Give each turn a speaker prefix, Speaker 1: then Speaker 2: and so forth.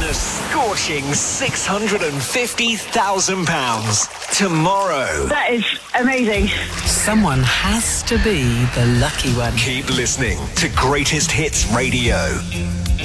Speaker 1: a scorching £650,000 tomorrow.
Speaker 2: That is amazing.
Speaker 3: Someone has to be the lucky one.
Speaker 1: Keep listening to Greatest Hits Radio.